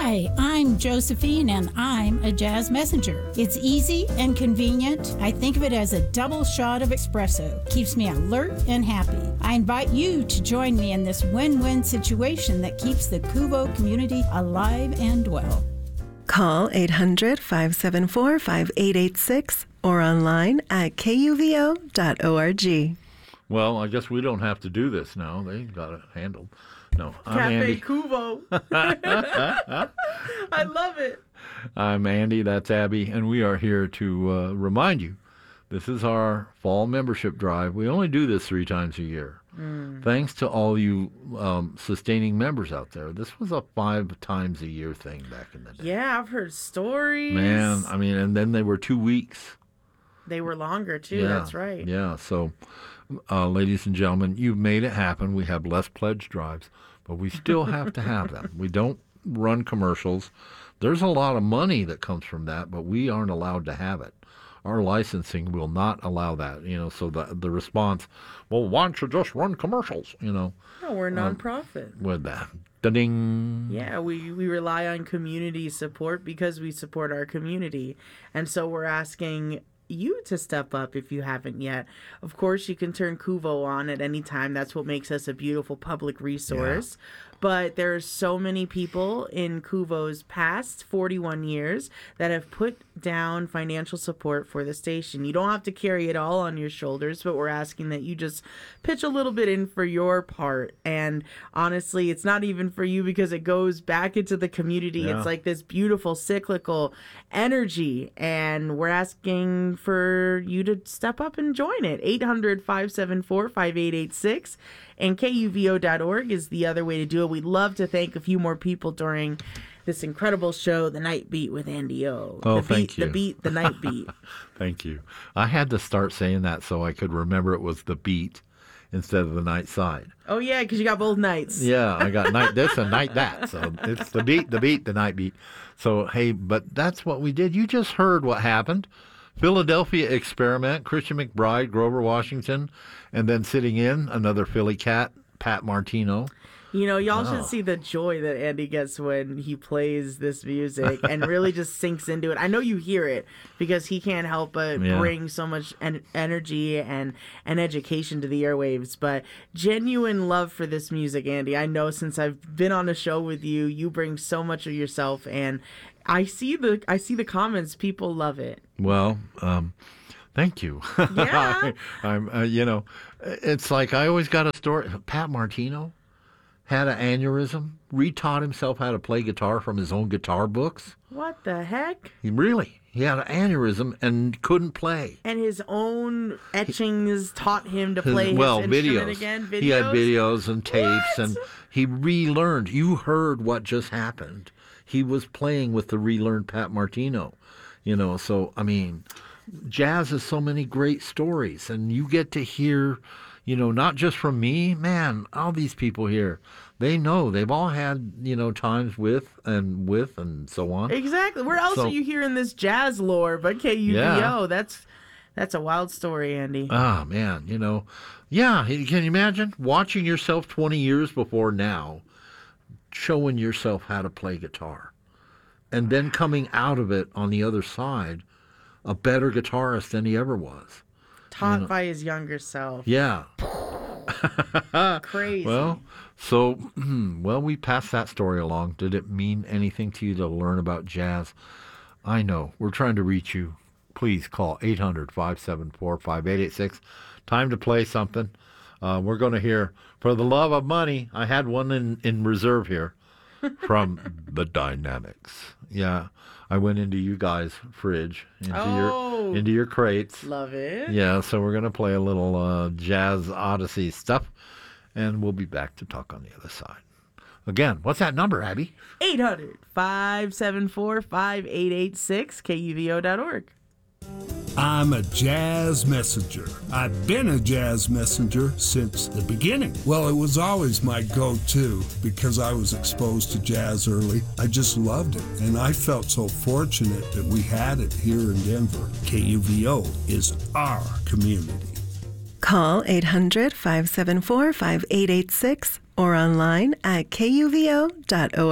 Hi, I'm Josephine and I'm a jazz messenger. It's easy and convenient. I think of it as a double shot of espresso. Keeps me alert and happy. I invite you to join me in this win-win situation that keeps the Kuvo community alive and well. Call 800-574-5886 or online at kuvo.org. Well, I guess we don't have to do this now. They got it handled. No, I'm Cafe Andy. Kuvo. I love it. I'm Andy. That's Abby, and we are here to remind you this is our fall membership drive. We only do this 3 times a year. Thanks to all you sustaining members out there. This was a 5 times a year thing back in the day. Yeah, I've heard stories. Man, I mean, and then they were 2 weeks. They were longer, too. Yeah, That's right. Yeah, so, ladies and gentlemen, you've made it happen. We have less pledge drives, but we still have to have them. We don't run commercials. There's a lot of money that comes from that, but we aren't allowed to have it. Our licensing will not allow that, so the response, well, why don't you just run commercials, No, we're a nonprofit. with that. Da-ding. Yeah, we rely on community support because we support our community. And so we're asking you to step up if you haven't yet. Of course, you can turn Kuvo on at any time. That's what makes us a beautiful public resource. Yeah. But there's so many people in Kuvo's past 41 years that have put down financial support for the station. You don't have to carry it all on your shoulders, but we're asking that you just pitch a little bit in for your part. And honestly, it's not even for you because it goes back into the community. Yeah. It's like this beautiful cyclical energy. And we're asking for you to step up and join it. 800-574-5886. And KUVO.org is the other way to do it. We'd love to thank a few more people during this incredible show, The Night Beat with Andy O. Oh, thank you. The Beat, The Night Beat. Thank you. I had to start saying that so I could remember it was The Beat instead of The Night Side. Oh, yeah, because you got both nights. Yeah, I got night this and night that. So it's The Beat, The Night Beat. So, hey, but that's what we did. You just heard what happened. Philadelphia Experiment, Christian McBride, Grover Washington, and then sitting in, another Philly cat, Pat Martino. Y'all should see the joy that Andy gets when he plays this music and really just sinks into it. I know you hear it because he can't help but bring so much energy and education to the airwaves. But genuine love for this music, Andy. I know since I've been on a show with you, you bring so much of yourself, and I see the comments. People love it. Well, thank you. Yeah. I'm it's like I always got a story. Pat Martino had an aneurysm, retaught himself how to play guitar from his own guitar books. What the heck? He had an aneurysm and couldn't play. And his own etchings taught him to play his instrument again? Videos? He had videos and tapes, and he relearned. You heard what just happened. He was playing with the relearned Pat Martino. So, I mean, jazz has so many great stories, and you get to hear, not just from me, man, all these people here, they know. They've all had, times with and so on. Exactly. Where else are you hearing this jazz lore but KUVO? Yeah. That's a wild story, Andy. Ah, man, Yeah, can you imagine watching yourself 20 years before now, showing yourself how to play guitar, and then coming out of it on the other side a better guitarist than he ever was. Taught by his younger self. Yeah. Crazy. Well, we passed that story along. Did it mean anything to you to learn about jazz? I know. We're trying to reach you. Please call 800-574-5886. Time to play something. We're going to hear For the Love of Money. I had one in reserve here from the Dynamics. Yeah. I went into you guys' fridge, into your crates. Love it. Yeah, so we're going to play a little Jazz Odyssey stuff, and we'll be back to talk on the other side. Again, what's that number, Abby? 800-574-5886, KUVO.org. I'm a jazz messenger. I've been a jazz messenger since the beginning. Well, it was always my go-to because I was exposed to jazz early. I just loved it, and I felt so fortunate that we had it here in Denver. KUVO is our community. Call 800-574-5886 or online at kuvo.org.